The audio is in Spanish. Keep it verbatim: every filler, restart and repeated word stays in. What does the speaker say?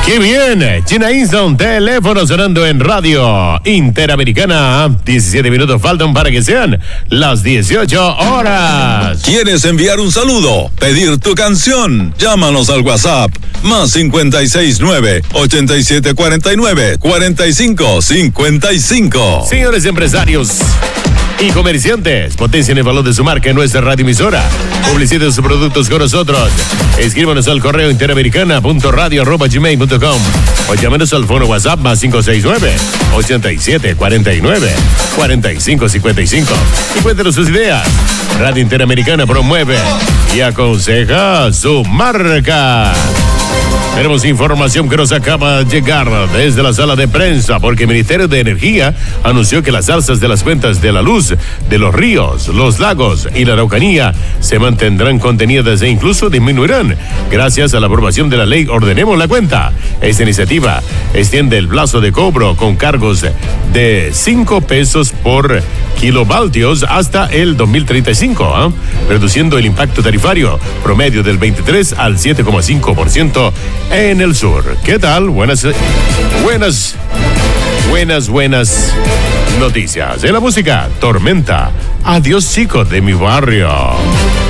¡Qué bien! China Easton, teléfono sonando en Radio Interamericana. diecisiete minutos faltan para que sean las dieciocho horas. ¿Quieres enviar un saludo? ¿Pedir tu canción? Llámanos al WhatsApp. Más cincuenta y seis nueve, ochenta y siete cuarenta y nueve, cuarenta y cinco cincuenta y cinco. Señores empresarios y comerciantes, potencien el valor de su marca en nuestra radioemisora. Publiciten sus productos con nosotros. Escríbanos al correo interamericana punto radio arroba gmail punto com o llámenos al fono WhatsApp más cinco seis nueve, ochenta y siete cuarenta y nueve, cuarenta y cinco cincuenta y cinco. Y cuéntenos sus ideas. Radio Interamericana promueve y aconseja su marca. Tenemos información que nos acaba de llegar desde la sala de prensa, porque el Ministerio de Energía anunció que las alzas de las cuentas de la luz de los ríos, los lagos y la Araucanía se mantendrán contenidas e incluso disminuirán gracias a la aprobación de la ley Ordenemos la Cuenta. Esta iniciativa extiende el plazo de cobro con cargos de cinco pesos por kilovatios hasta el dos mil treinta y cinco, ¿eh? reduciendo el impacto tarifario promedio del veintitrés al siete coma cinco por ciento en el sur. ¿Qué tal? Buenas, buenas, buenas, buenas noticias. En la música, Tormenta. Adiós, chicos de mi barrio.